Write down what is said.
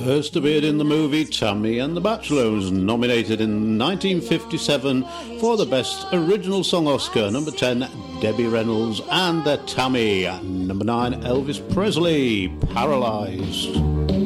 First appeared in the movie Tammy and the Bachelors, nominated in 1957 for the Best Original Song Oscar. Number 10, Debbie Reynolds and the Tammy. Number 9, Elvis Presley, Paralyzed.